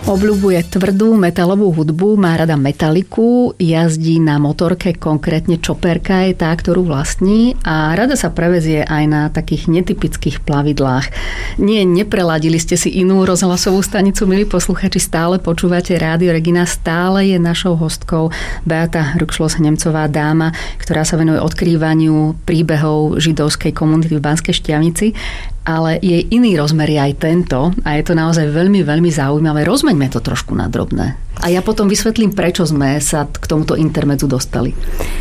Obľúbuje tvrdú metalovú hudbu, má rada metaliku, jazdí na motorke, konkrétne čoperka je tá, ktorú vlastní a rada sa prevezie aj na takých netypických plavidlách. Nie, nepreladili ste si inú rozhlasovú stanicu, milí posluchači, stále počúvate Rádio Regina, stále je našou hostkou Beata Rukšlos-Nemcová, dáma, ktorá sa venuje odkrývaniu príbehov židovskej komunity v Banskej Štiavnici. Ale jej iný rozmer je aj tento a je to naozaj veľmi, veľmi zaujímavé. Rozmeňme to trošku na drobné. A ja potom vysvetlím, prečo sme sa k tomuto intermedzu dostali.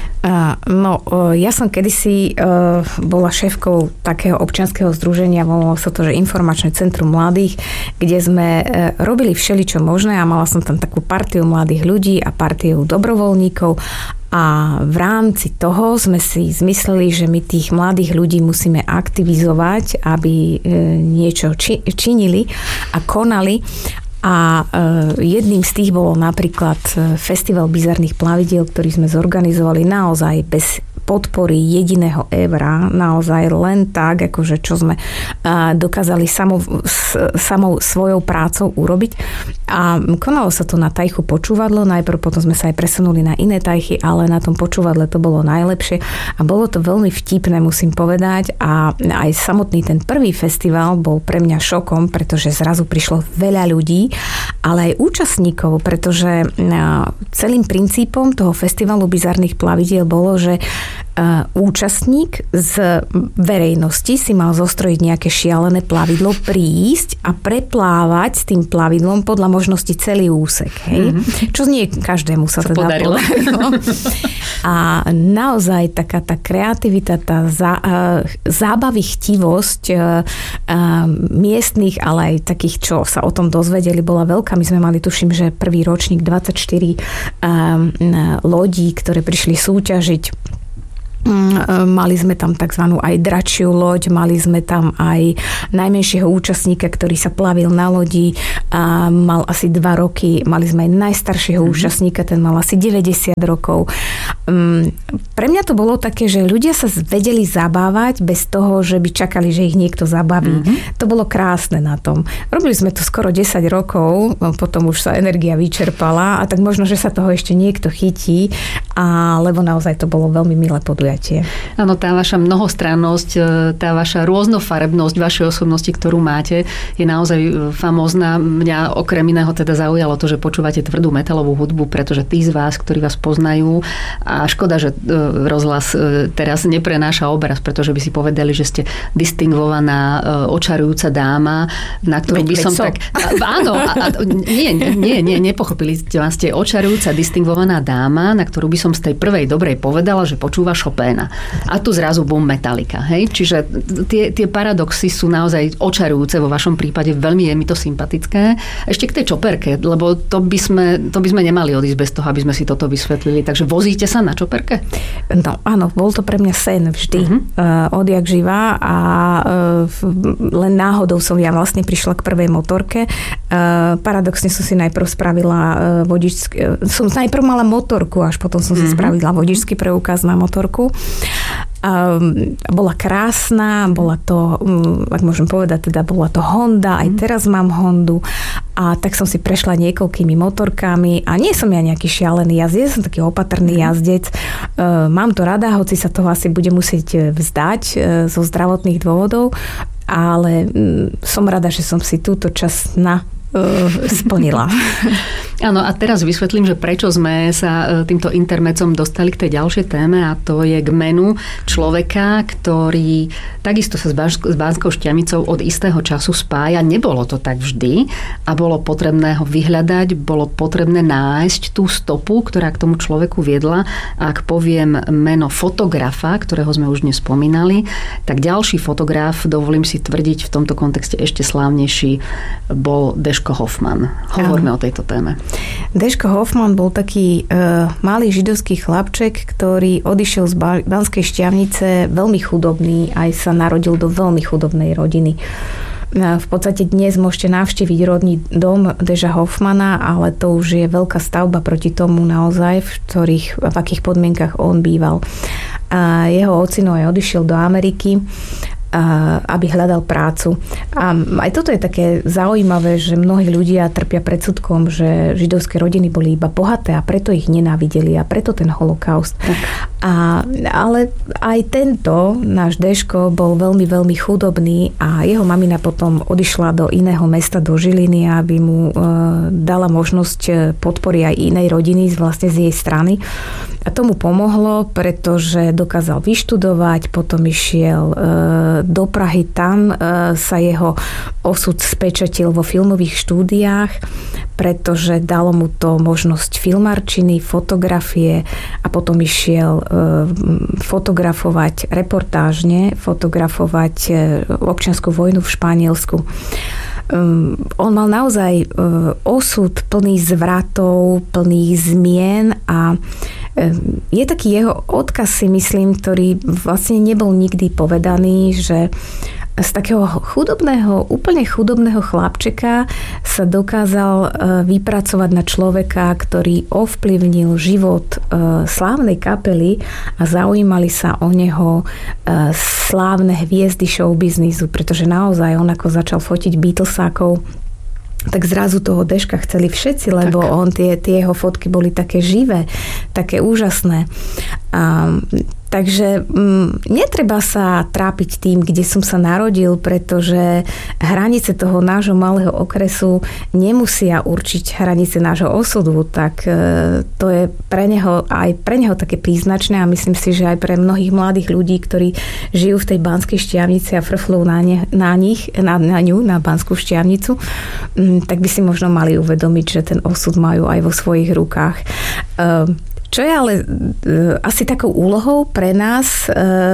Ja som kedysi bola šéfkou takého občianskeho združenia, volalo sa to, že Informačné centrum mladých, kde sme robili všeličo možné a mala som tam takú partiu mladých ľudí a partiu dobrovoľníkov. A v rámci toho sme si zmysleli, že my tých mladých ľudí musíme aktivizovať, aby niečo činili a konali. A jedným z tých bolo napríklad Festival bizarných plavidiel, ktorý sme zorganizovali naozaj bez podpory jediného eura, naozaj len tak, akože čo sme dokázali samou svojou prácou urobiť. A konalo sa to na tajchu Počúvadlo, najprv potom sme sa aj presunuli na iné tajchy, ale na tom Počúvadle to bolo najlepšie a bolo to veľmi vtipné, musím povedať, a aj samotný ten prvý festival bol pre mňa šokom, pretože zrazu prišlo veľa ľudí, ale aj účastníkov, pretože celým princípom toho festivalu bizarných plavidiel bolo, že účastník z verejnosti si mal zostrojiť nejaké šialené plavidlo, prísť a preplávať s tým plavidlom podľa možnosti celý úsek. Hej? Mm-hmm. Čo nie každému sa teda podarilo. A naozaj taká tá kreativita, tá zábavivchtivosť miestnych, ale aj takých, čo sa o tom dozvedeli, bola veľká. My sme mali, tuším, že prvý ročník 24 lodí, ktoré prišli súťažiť. Mali sme tam takzvanú aj dračiu loď, mali sme tam aj najmenšieho účastníka, ktorý sa plavil na lodi a mal asi 2 roky. Mali sme aj najstaršieho účastníka, ten mal asi 90 rokov. Pre mňa to bolo také, že ľudia sa vedeli zabávať bez toho, že by čakali, že ich niekto zabaví. To bolo krásne na tom. Robili sme to skoro 10 rokov, potom už sa energia vyčerpala a tak možno, že sa toho ešte niekto chytí, lebo naozaj to bolo veľmi milé podujatie. Áno, tá vaša mnohostrannosť, tá vaša rôznofarebnosť vašej osobnosti, ktorú máte, je naozaj famózna. Mňa okrem iného teda zaujalo to, že počúvate tvrdú metalovú hudbu, pretože tí z vás, ktorí vás poznajú, a škoda, že rozhlas teraz neprenáša obraz, pretože by si povedali, že ste distingovaná, očarujúca dáma, na ktorú by som tak... Áno, nie, nepochopili ste očarujúca, distingovaná dáma, na ktorú by som z tej prvej dobrej povedala, že počúva Chopina. A tu zrazu bum Metallica. Hej? Čiže tie paradoxy sú naozaj očarujúce vo vašom prípade. Veľmi je mi to sympatické. Ešte k tej čoperke, lebo to by sme nemali odísť bez toho, aby sme si toto vysvetlili. Takže vozíte sa na čoperke? No áno, bol to pre mňa sen vždy. Odjak živá a len náhodou som ja vlastne prišla k prvej motorke. Paradoxne som si najprv spravila najprv mala motorku, až potom som si spravila vodičský preukaz na motorku. Bola krásna, bola to, ak môžem povedať, teda bola to Honda, aj teraz mám Hondu a tak som si prešla niekoľkými motorkami a nie som ja nejaký šialený jazdec, som taký opatrný jazdec. Mám to rada, hoci sa toho asi bude musieť vzdať zo zdravotných dôvodov, ale som rada, že som si túto časť splnila. Áno, a teraz vysvetlím, že prečo sme sa týmto intermedzom dostali k tej ďalšej téme a to je k menu človeka, ktorý takisto sa s Banskou Štiavnicou od istého času spája. Nebolo to tak vždy a bolo potrebné ho vyhľadať, bolo potrebné nájsť tú stopu, ktorá k tomu človeku viedla. Ak poviem meno fotografa, ktorého sme už dnes spomínali, tak ďalší fotograf, dovolím si tvrdiť v tomto kontexte ešte slávnejší, bol Deško Hoffman. Hovoríme o tejto téme. Deško Hoffman bol taký malý židovský chlapček, ktorý odišiel z Banskej Štiavnice veľmi chudobný, aj sa narodil do veľmi chudobnej rodiny. V podstate dnes môžete navštíviť rodný dom Deža Hoffmana, ale to už je veľká stavba proti tomu naozaj, v akých podmienkach on býval. A jeho ocino aj odišiel do Ameriky aby hľadal prácu. A aj toto je také zaujímavé, že mnohí ľudia trpia predsudkom, že židovské rodiny boli iba bohaté a preto ich nenávideli a preto ten holokaust. Ale aj tento náš Deško bol veľmi, veľmi chudobný a jeho mamina potom odišla do iného mesta, do Žiliny, aby mu dala možnosť podpory aj inej rodiny vlastne z jej strany. A tomu pomohlo, pretože dokázal vyštudovať, potom išiel do Prahy, tam sa jeho osud spečatil vo filmových štúdiách, pretože dalo mu to možnosť filmarčiny, fotografie a potom išiel fotografovať reportážne, fotografovať občiansku vojnu v Španielsku. On mal naozaj osud plný zvratov, plný zmien a je taký jeho odkaz, si myslím, ktorý vlastne nebol nikdy povedaný, že z takého chudobného, úplne chudobného chlapčeka sa dokázal vypracovať na človeka, ktorý ovplyvnil život slávnej kapely a zaujímali sa o neho slávne hviezdy showbiznisu, pretože naozaj on ako začal fotiť Beatlesákov, tak zrazu toho Deška chceli všetci, lebo on tie jeho fotky boli také živé, také úžasné. Takže netreba sa trápiť tým, kde som sa narodil, pretože hranice toho nášho malého okresu nemusia určiť hranice nášho osudu, tak to je pre neho také príznačné a myslím si, že aj pre mnohých mladých ľudí, ktorí žijú v tej Banskej Štiavnici a frflú na ňu, na Banskú Štiavnicu, tak by si možno mali uvedomiť, že ten osud majú aj vo svojich rukách. Čo je ale asi takou úlohou pre nás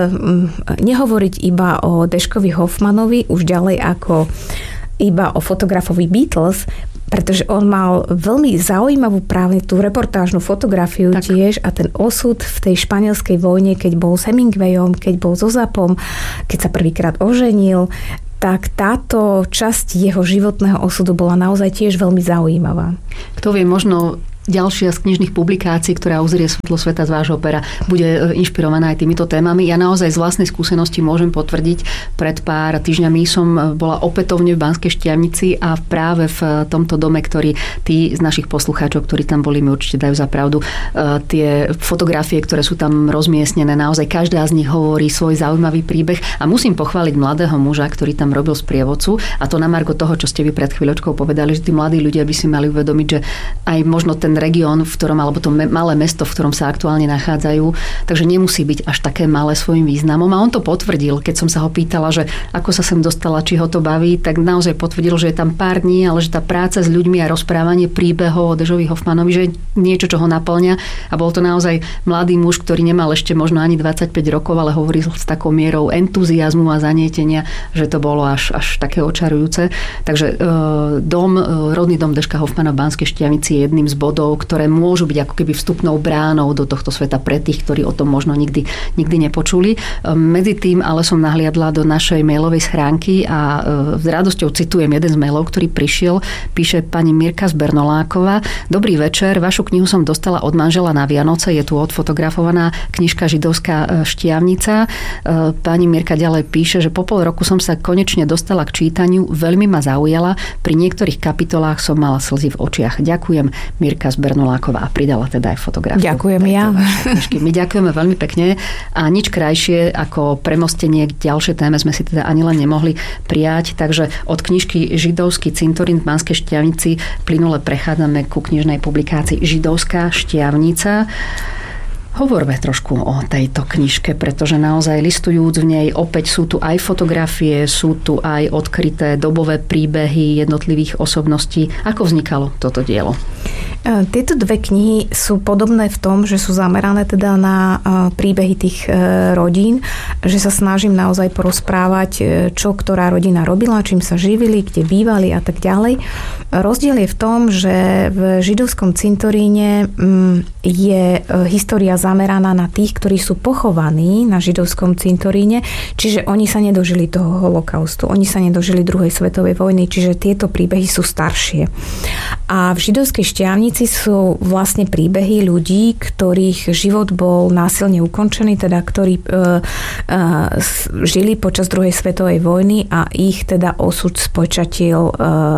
nehovoriť iba o Deškovi Hoffmanovi, už ďalej ako iba o fotografovi Beatles, pretože on mal veľmi zaujímavú práve tú reportážnu fotografiu tiež a ten osud v tej španielskej vojne, keď bol s Hemingwayom, keď bol so Zappom, keď sa prvýkrát oženil, tak táto časť jeho životného osudu bola naozaj tiež veľmi zaujímavá. Kto vie, možno ďalšia z knižných publikácií, ktorá uzrie svetlo sveta z vášho pera, bude inšpirovaná aj týmito témami. Ja naozaj z vlastnej skúsenosti môžem potvrdiť, pred pár týždňami som bola opätovne v Banskej Štiavnici a práve v tomto dome, ktorý tí z našich poslucháčov, ktorí tam boli, mi určite dajú za pravdu, tie fotografie, ktoré sú tam rozmiestnené, naozaj každá z nich hovorí svoj zaujímavý príbeh a musím pochváliť mladého muža, ktorý tam robil sprievodcu, a to na margo toho, čo ste vy pred chvíľočkou povedali, že tí mladí ľudia by si mali uvedomiť, že aj možno ten región, v ktorom, alebo to malé mesto, v ktorom sa aktuálne nachádzajú, takže nemusí byť až také malé svojím významom. A on to potvrdil, keď som sa ho pýtala, že ako sa sem dostala, či ho to baví, tak naozaj potvrdil, že je tam pár dní, ale že tá práca s ľuďmi a rozprávanie príbehov o Dešovi Hoffmanovi, že je niečo, čo ho naplňa. A bol to naozaj mladý muž, ktorý nemal ešte možno ani 25 rokov, ale hovoril s takou mierou entuziazmu a zanietenia, že to bolo až také očarujúce. Takže rodný dom Deška Hoffmana v Banskej Štiavnici je jedným z bodov, ktoré môžu byť ako keby vstupnou bránou do tohto sveta pre tých, ktorí o tom možno nikdy nepočuli. Medzi tým ale som nahliadla do našej mailovej schránky a s radosťou citujem jeden z mailov, ktorý prišiel. Píše pani Mirka Zbernoláková: Dobrý večer, vašu knihu som dostala od manžela na Vianoce, je tu odfotografovaná knižka Židovská Štiavnica. Pani Mirka ďalej píše, že po pol roku som sa konečne dostala k čítaniu, veľmi ma zaujala, pri niektorých kapitolách som mala slzy v očiach. Ďakujem, Mirka Zbernoláková, a pridala teda aj fotografiu. Ďakujem ja. My ďakujeme veľmi pekne a nič krajšie ako premostenie k ďalšej téme sme si teda ani len nemohli prijať, takže od knižky Židovský cintorín v Banskej Štiavnici plynule prechádzame ku knižnej publikácii Židovská Štiavnica. Hovorme trošku o tejto knižke, pretože naozaj listujúc v nej opäť sú tu aj fotografie, sú tu aj odkryté dobové príbehy jednotlivých osobností. Ako vznikalo toto dielo? Tieto dve knihy sú podobné v tom, že sú zamerané teda na príbehy tých rodín, že sa snažím naozaj porozprávať, čo ktorá rodina robila, čím sa živili, kde bývali a tak ďalej. Rozdiel je v tom, že v židovskom cintoríne je história zameraná na tých, ktorí sú pochovaní na židovskom cintoríne, čiže oni sa nedožili toho holokaustu, oni sa nedožili druhej svetovej vojny, čiže tieto príbehy sú staršie. A v Židovskej Štiavnici Štiavnici sú vlastne príbehy ľudí, ktorých život bol násilne ukončený, teda ktorí žili počas druhej svetovej vojny a ich teda osud spočatil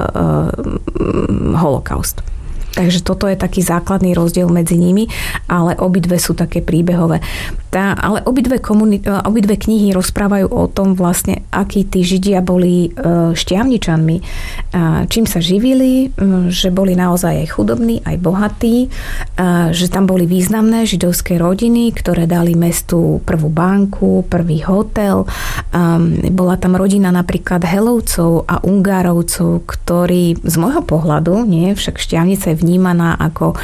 holokaust. Takže toto je taký základný rozdiel medzi nimi, ale obidve sú také príbehové. Ale obidve knihy rozprávajú o tom vlastne, akí tí Židia boli Štiavničanmi. Čím sa živili, že boli naozaj aj chudobní, aj bohatí, že tam boli významné židovské rodiny, ktoré dali mestu prvú banku, prvý hotel. Bola tam rodina napríklad Helovcov a Ungárovcov, ktorí z môjho pohľadu, nie, však Štiavnica je vnímaná ako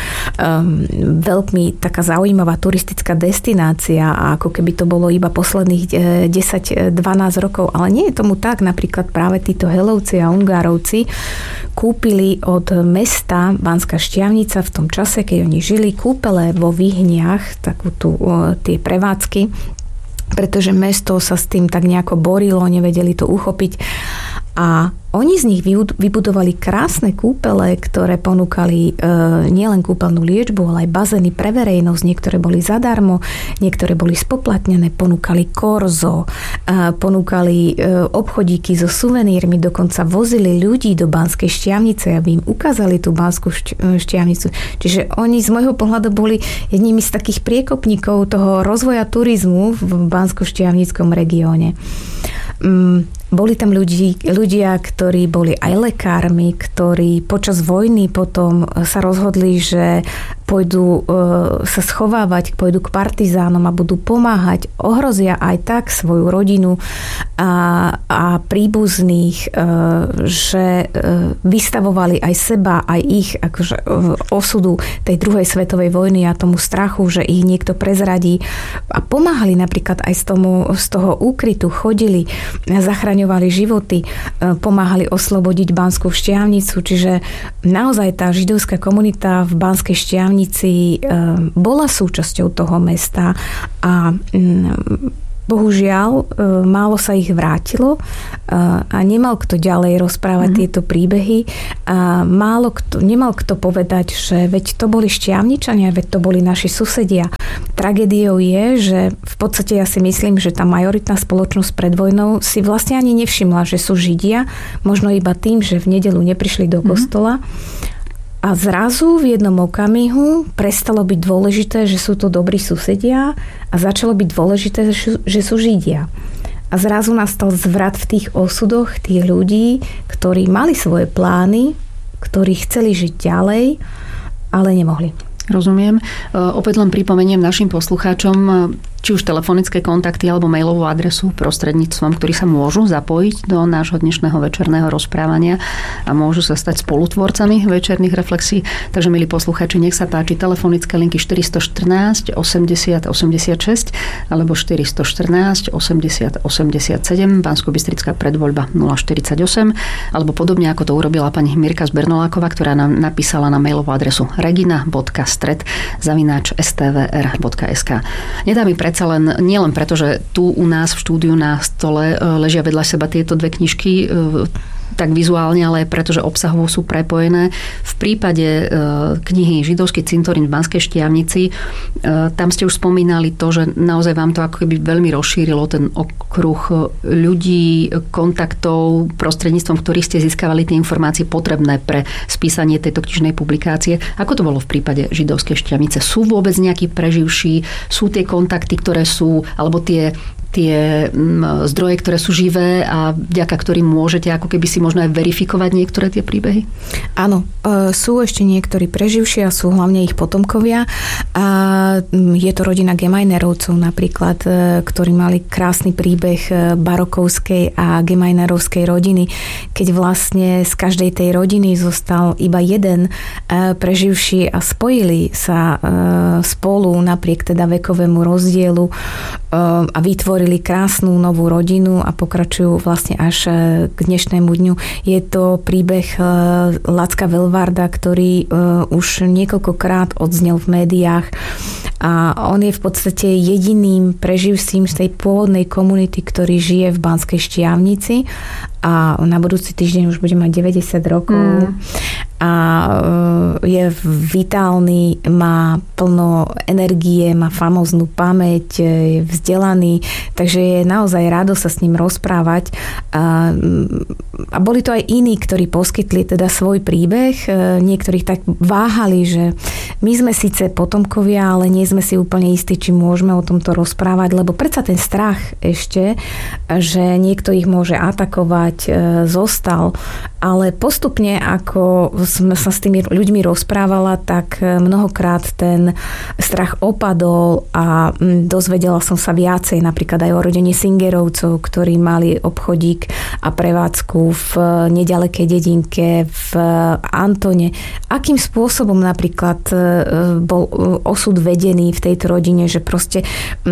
veľmi taká zaujímavá turistická destinácia a ako keby to bolo iba posledných 10-12 rokov, ale nie je tomu tak. Napríklad práve títo Helovci a Ungárovci kúpili od mesta Banská Štiavnica v tom čase, keď oni žili, kúpele vo Vyhniach, tie prevádzky, pretože mesto sa s tým tak nejako borilo, nevedeli to uchopiť. A oni z nich vybudovali krásne kúpele, ktoré ponúkali nielen kúpeľnú liečbu, ale aj bazény pre verejnosť. Niektoré boli zadarmo, niektoré boli spoplatnené, ponúkali korzo, ponúkali obchodíky so suvenírmi, dokonca vozili ľudí do Banskej Štiavnice, aby im ukázali tú Banskú Štiavnicu. Čiže oni z môjho pohľadu boli jednými z takých priekopníkov toho rozvoja turizmu v Bansko-Štiavnickom regióne. Boli tam ľudia, ktorí boli aj lekármi, ktorí počas vojny potom sa rozhodli, že pôjdu sa schovávať, pôjdu k partizánom a budú pomáhať. Ohrozia aj tak svoju rodinu a príbuzných, že vystavovali aj seba, aj ich akože osudu tej druhej svetovej vojny a tomu strachu, že ich niekto prezradí. A pomáhali napríklad aj z toho úkrytu, chodili, zachraňovali životy, pomáhali oslobodiť Banskú Štiavnicu. Čiže naozaj tá židovská komunita v Banskej Štiavnici bola súčasťou toho mesta a bohužiaľ málo sa ich vrátilo a nemal kto ďalej rozprávať tieto príbehy a nemal kto povedať, že veď to boli Štiavničania, veď to boli naši susedia. Tragédiou je, že v podstate ja si myslím, že tá majoritná spoločnosť pred vojnou si vlastne ani nevšimla, že sú Židia, možno iba tým, že v nedeľu neprišli do kostola. A zrazu v jednom okamihu prestalo byť dôležité, že sú to dobrí susedia a začalo byť dôležité, že sú Židia. A zrazu nastal zvrat v tých osudoch tých ľudí, ktorí mali svoje plány, ktorí chceli žiť ďalej, ale nemohli. Rozumiem. Opäť len pripomeniem našim poslucháčom, či už telefonické kontakty alebo mailovú adresu, prostredníctvom, ktorí sa môžu zapojiť do nášho dnešného večerného rozprávania a môžu sa stať spolutvorcami večerných reflexí. Takže, milí poslucháči, nech sa páči, telefonické linky 414 80 86 alebo 414 80 87, Banskobystrická predvoľba 048, alebo podobne ako to urobila pani Mirka Zbernoláková, ktorá nám napísala na mailovú adresu regina.stred@stvr.sk. Nedá mi predsa len, nielen preto, že tu u nás v štúdiu na stole ležia vedľa seba tieto dve knižky, tak vizuálne, ale preto, že obsahovo sú prepojené. V prípade knihy Židovský cintorín v Banskej Štiavnici, tam ste už spomínali to, že naozaj vám to ako keby veľmi rozšírilo ten okruh ľudí, kontaktov, prostredníctvom ktorých ste získavali tie informácie potrebné pre spísanie tejto knižnej publikácie. Ako to bolo v prípade Židovskej Štiavnice? Sú vôbec nejakí preživší? Sú tie kontakty, ktoré sú, alebo tie zdroje, ktoré sú živé a vďaka ktorým môžete ako keby si možno aj verifikovať niektoré tie príbehy? Áno, sú ešte niektorí preživší a sú hlavne ich potomkovia. A je to rodina Gemajnerovcov napríklad, ktorí mali krásny príbeh barokovskej a Gemajnerovskej rodiny, keď vlastne z každej tej rodiny zostal iba jeden preživší a spojili sa spolu napriek teda vekovému rozdielu a vytvorili krásnu novú rodinu a pokračujú vlastne až k dnešnému dňu. Je to príbeh Lacka Velvarda, ktorý už niekoľkokrát odznel v médiách a on je v podstate jediným preživším z tej pôvodnej komunity, ktorý žije v Banskej Štiavnici a na budúci týždeň už bude mať 90 rokov. a je vitálny, má plno energie, má famóznu pamäť, je vzdelaný, takže je naozaj rado sa s ním rozprávať. A boli to aj iní, ktorí poskytli teda svoj príbeh. Niektorých tak váhali, že my sme síce potomkovia, ale nie sme si úplne istí, či môžeme o tomto rozprávať, lebo predsa ten strach ešte, že niekto ich môže atakovať, zostal. Ale postupne, ako som sa s tými ľuďmi rozprávala, tak mnohokrát ten strach opadol a dozvedela som sa viacej, napríklad aj o rodine Singerovcov, ktorí mali obchodík a prevádzku v nedalekej dedinke v Antone. Akým spôsobom napríklad bol osud vedený v tejto rodine, že proste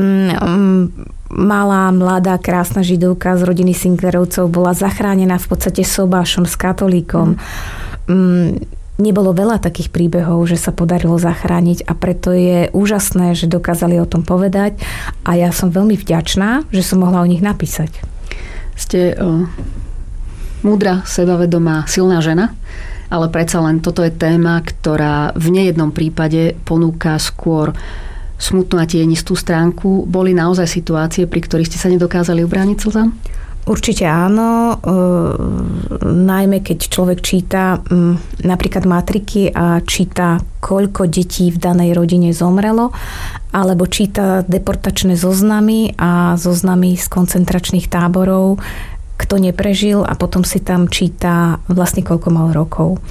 malá, mladá, krásna židovka z rodiny Sinclairovcov bola zachránená v podstate sobášom s katolíkom. Nebolo veľa takých príbehov, že sa podarilo zachrániť a preto je úžasné, že dokázali o tom povedať a ja som veľmi vďačná, že som mohla o nich napísať. Ste múdra, sebavedomá, silná žena, ale predsa len toto je téma, ktorá v nejednom prípade ponúka skôr smutnú a tienistú stránku. Boli naozaj situácie, pri ktorých ste sa nedokázali ubrániť slzám? Určite áno, najmä keď človek číta napríklad matriky a číta, koľko detí v danej rodine zomrelo, alebo číta deportačné zoznamy a zoznamy z koncentračných táborov, kto neprežil a potom si tam číta vlastne koľko mal rokov.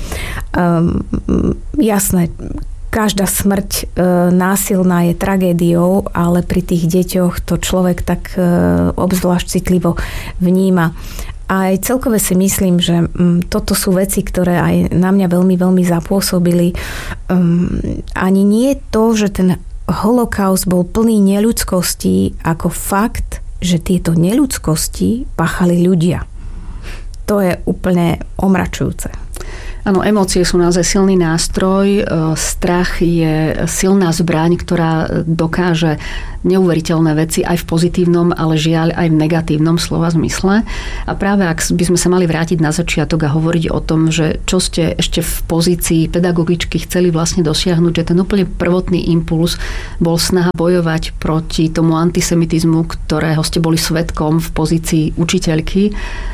Jasné, každá smrť násilná je tragédiou, ale pri tých deťoch to človek tak obzvlášť citlivo vníma. A aj celkové si myslím, že toto sú veci, ktoré aj na mňa veľmi, veľmi zapôsobili. Ani nie to, že ten holokaust bol plný neľudskosti ako fakt, že tieto neľudskosti páchali ľudia. To je úplne omračujúce. Áno, emócie sú naozaj silný nástroj. Strach je silná zbraň, ktorá dokáže neuveriteľné veci aj v pozitívnom, ale žiaľ aj v negatívnom slova zmysle. A práve ak by sme sa mali vrátiť na začiatok a hovoriť o tom, že čo ste ešte v pozícii pedagogičky chceli vlastne dosiahnuť, že ten úplne prvotný impuls bol snaha bojovať proti tomu antisemitizmu, ktorého ste boli svedkom v pozícii učiteľky.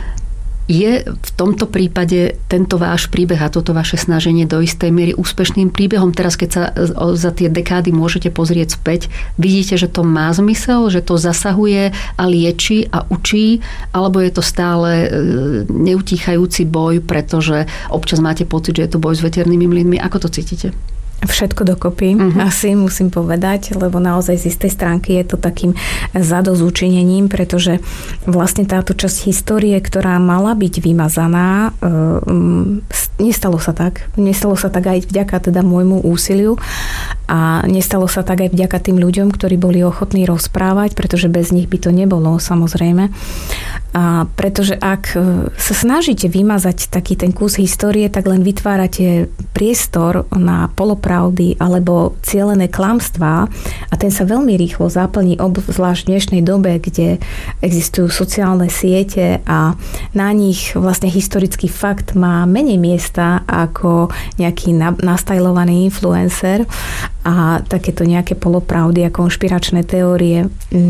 Je v tomto prípade tento váš príbeh a toto vaše snaženie do istej miery úspešným príbehom? Teraz, keď sa za tie dekády môžete pozrieť späť, vidíte, že to má zmysel, že to zasahuje a lieči a učí, alebo je to stále neutíchajúci boj, pretože občas máte pocit, že je to boj s veternými mlynmi? Ako to cítite? Všetko dokopy, asi musím povedať, lebo naozaj z istej stránky je to takým zadosťučinením, pretože vlastne táto časť histórie, ktorá mala byť vymazaná, nestalo sa tak. Nestalo sa tak aj vďaka teda môjmu úsiliu a nestalo sa tak aj vďaka tým ľuďom, ktorí boli ochotní rozprávať, pretože bez nich by to nebolo, samozrejme. A pretože ak sa snažíte vymazať taký ten kus histórie, tak len vytvárate priestor na polopravdy alebo cielené klamstvá a ten sa veľmi rýchlo zaplní, obzvlášť v dnešnej dobe, kde existujú sociálne siete a na nich vlastne historický fakt má menej miesta ako nejaký nastajlovaný influencer a takéto nejaké polopravdy a konšpiračné teórie.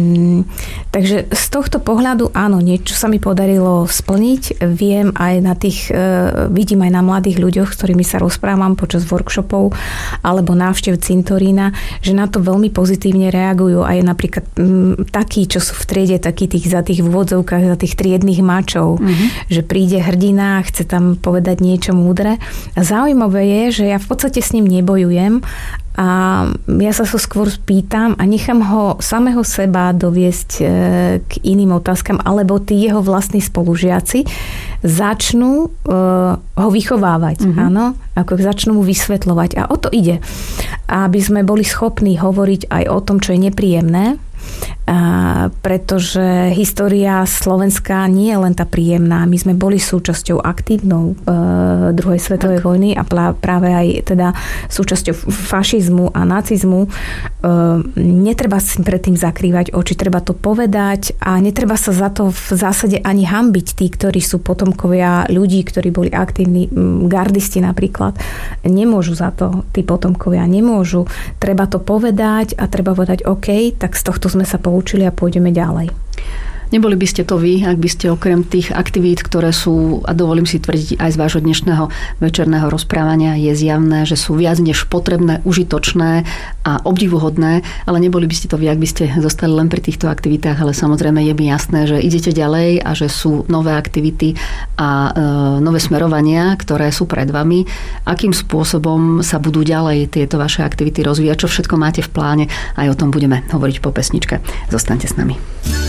Takže z tohto pohľadu áno, niečo sa mi podarilo splniť. Viem aj na tých, vidím aj na mladých ľuďoch, s ktorými sa rozprávam počas workshopov alebo návštev cintorína, že na to veľmi pozitívne reagujú aj napríklad takí, čo sú v triede, takí tých za tých v úvodzovkách, za tých triednych mačov, že príde hrdina a chce tam povedať niečo múdre. A zaujímavé je, že ja v podstate s ním nebojujem a ja sa so skôr spýtam a nechám ho samého seba doviesť k iným otázkam, alebo tí jeho vlastní spolužiaci začnú ho vychovávať, áno, ako začnú mu vysvetľovať a o to ide, aby sme boli schopní hovoriť aj o tom, čo je nepríjemné, pretože história Slovenska nie je len tá príjemná. My sme boli súčasťou aktívnou druhej svetovej vojny a práve aj teda súčasťou fašizmu a nacizmu. Netreba si predtým zakrývať oči, treba to povedať a netreba sa za to v zásade ani hanbiť tí, ktorí sú potomkovia ľudí, ktorí boli aktívni, gardisti napríklad. Nemôžu za to, tí potomkovia nemôžu. Treba to povedať a treba povedať OK, tak z tohto sme sa poučili a pôjdeme ďalej. Neboli by ste to vy, ak by ste okrem tých aktivít, ktoré sú, a dovolím si tvrdiť aj z vášho dnešného večerného rozprávania, je zjavné, že sú viac než potrebné, užitočné a obdivuhodné, ale neboli by ste to vy, ak by ste zostali len pri týchto aktivitách, ale samozrejme je mi jasné, že idete ďalej a že sú nové aktivity a nové smerovania, ktoré sú pred vami. Akým spôsobom sa budú ďalej tieto vaše aktivity rozvíjať, čo všetko máte v pláne, aj o tom budeme hovoriť po pesničke. Zostaňte s nami.